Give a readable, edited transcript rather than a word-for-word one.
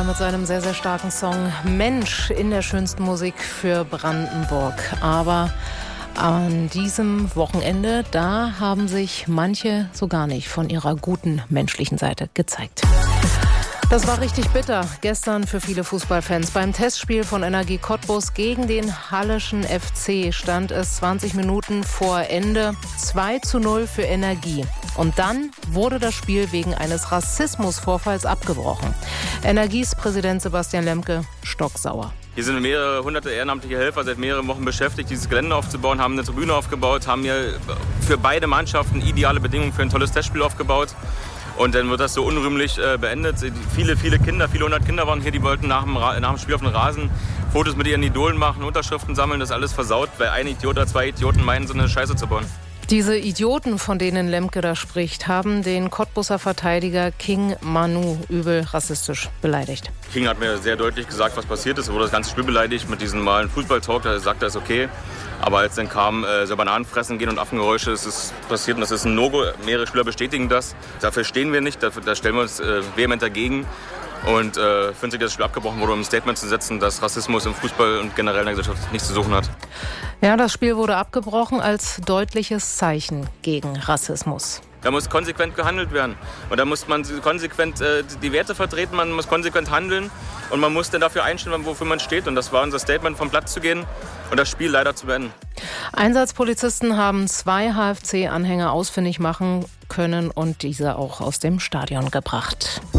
mit seinem sehr, sehr starken Song Mensch in der schönsten Musik für Brandenburg. Aber an diesem Wochenende, da haben sich manche so gar nicht von ihrer guten menschlichen Seite gezeigt. Das war richtig bitter gestern für viele Fußballfans. Beim Testspiel von Energie Cottbus gegen den Halleschen FC stand es 20 Minuten vor Ende 2:0 für Energie. Und dann wurde das Spiel wegen eines Rassismusvorfalls abgebrochen. Energies Präsident Sebastian Lemke stocksauer. Hier sind mehrere hunderte ehrenamtliche Helfer seit mehreren Wochen beschäftigt, dieses Gelände aufzubauen, haben eine Tribüne aufgebaut, haben hier für beide Mannschaften ideale Bedingungen für ein tolles Testspiel aufgebaut. Und dann wird das so unrühmlich beendet. Viele hundert Kinder waren hier, die wollten nach dem Spiel auf den Rasen Fotos mit ihren Idolen machen, Unterschriften sammeln, das alles versaut, weil ein Idiot oder zwei Idioten meinen, so eine Scheiße zu bauen. Diese Idioten, von denen Lemke da spricht, haben den Cottbuser Verteidiger King Manu übel rassistisch beleidigt. King hat mir sehr deutlich gesagt, was passiert ist. Er wurde das ganze Spiel beleidigt mit diesem normalen Fußballtalk. Da sagt er, ist okay. Aber als dann kam, so Bananen fressen gehen und Affengeräusche, ist es passiert. Und das ist ein No-Go. Mehrere Spieler bestätigen das. Dafür stehen wir nicht. Da stellen wir uns vehement dagegen. Und finden sich, dass das Spiel abgebrochen wurde, um ein Statement zu setzen, dass Rassismus im Fußball und generell in der Gesellschaft nichts zu suchen hat. Ja, das Spiel wurde abgebrochen als deutliches Zeichen gegen Rassismus. Da muss konsequent gehandelt werden. Und da muss man konsequent die Werte vertreten, man muss konsequent handeln und man muss dann dafür einstehen, wofür man steht. Und das war unser Statement, vom Platz zu gehen und das Spiel leider zu beenden. Einsatzpolizisten haben 2 HFC-Anhänger ausfindig machen können und diese auch aus dem Stadion gebracht.